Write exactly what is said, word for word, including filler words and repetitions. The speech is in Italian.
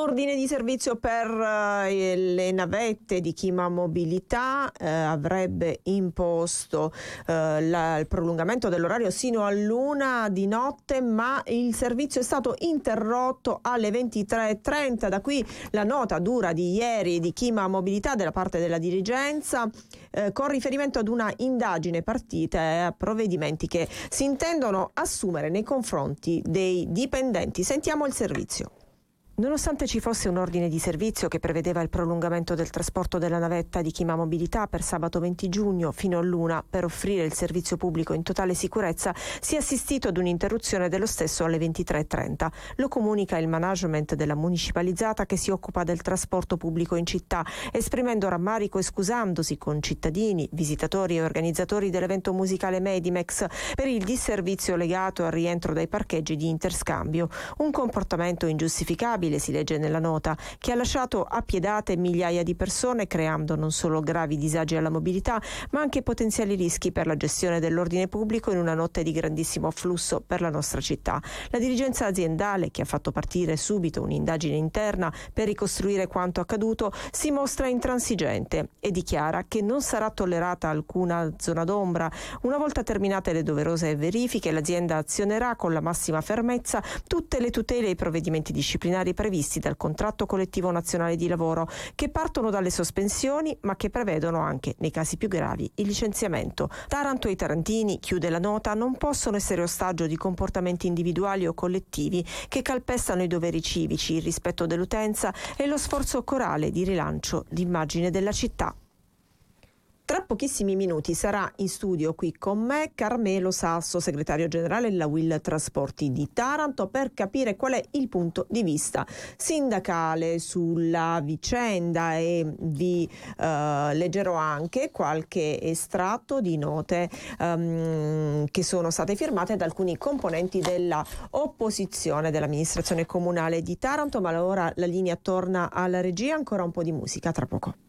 L'ordine di servizio per eh, le navette di Chima Mobilità eh, avrebbe imposto eh, la, il prolungamento dell'orario sino all'una di notte, ma il servizio è stato interrotto alle ventitré e trenta. Da qui la nota dura di ieri di Chima Mobilità della parte della dirigenza eh, con riferimento ad una indagine partita e a provvedimenti che si intendono assumere nei confronti dei dipendenti. Sentiamo il servizio. Nonostante ci fosse un ordine di servizio che prevedeva il prolungamento del trasporto della navetta di Chima Mobilità per sabato venti giugno fino all'una per offrire il servizio pubblico in totale sicurezza, si è assistito ad un'interruzione dello stesso alle ventitré e trenta. Lo comunica il management della municipalizzata che si occupa del trasporto pubblico in città, esprimendo rammarico e scusandosi con cittadini, visitatori e organizzatori dell'evento musicale Medimex per il disservizio legato al rientro dai parcheggi di interscambio. Un comportamento ingiustificabile, si legge nella nota, che ha lasciato appiedate migliaia di persone, creando non solo gravi disagi alla mobilità, ma anche potenziali rischi per la gestione dell'ordine pubblico in una notte di grandissimo afflusso per la nostra città. La dirigenza aziendale, che ha fatto partire subito un'indagine interna per ricostruire quanto accaduto, si mostra intransigente e dichiara che non sarà tollerata alcuna zona d'ombra. Una volta terminate le doverose verifiche, l'azienda azionerà con la massima fermezza tutte le tutele e i provvedimenti disciplinari previsti dal contratto collettivo nazionale di lavoro, che partono dalle sospensioni ma che prevedono anche, nei casi più gravi, il licenziamento. Taranto e i tarantini, chiude la nota, non possono essere ostaggio di comportamenti individuali o collettivi che calpestano i doveri civici, il rispetto dell'utenza e lo sforzo corale di rilancio d'immagine della città. Tra pochissimi minuti sarà in studio qui con me Carmelo Sasso, segretario generale della U I L Trasporti di Taranto, per capire qual è il punto di vista sindacale sulla vicenda, e vi eh, leggerò anche qualche estratto di note um, che sono state firmate da alcuni componenti della opposizione dell'amministrazione comunale di Taranto. Ma ora la linea torna alla regia, ancora un po' di musica, tra poco.